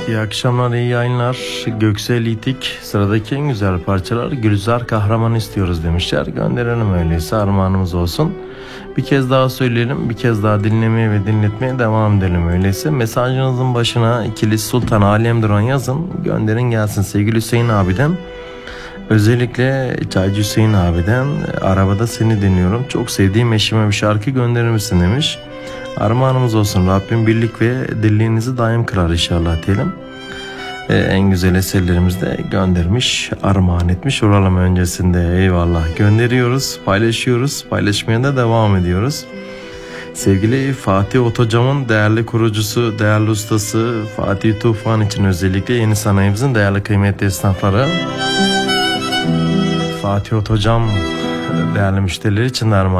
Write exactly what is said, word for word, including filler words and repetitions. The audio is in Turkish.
İyi akşamlar, iyi yayınlar. Göksel İtik, sıradaki en güzel parçalar Gülzar Kahraman istiyoruz demişler. Gönderelim öyleyse, armağanımız olsun. Bir kez daha söyleyelim, bir kez daha dinlemeye ve dinletmeye devam edelim öyleyse. Mesajınızın başına Kilis Sultan Alemdur'un yazın, gönderin gelsin sevgili Hüseyin abiden. Özellikle Çaycı Hüseyin abiden, arabada seni dinliyorum, çok sevdiğim eşime bir şarkı gönderir misin demiş. Armağanımız olsun, Rabbim birlik ve dirliğinizi daim kılar inşallah diyelim. Ee, en güzel eserlerimizi de göndermiş, armağan etmiş olalım öncesinde. Eyvallah, gönderiyoruz, paylaşıyoruz, paylaşmaya da devam ediyoruz. Sevgili Fatih Otocam'ın değerli kurucusu, değerli ustası Fatih Tufan için özellikle yeni sanayimizin değerli kıymetli esnafları, Fatih Otocam değerli müşterileri için de armağan.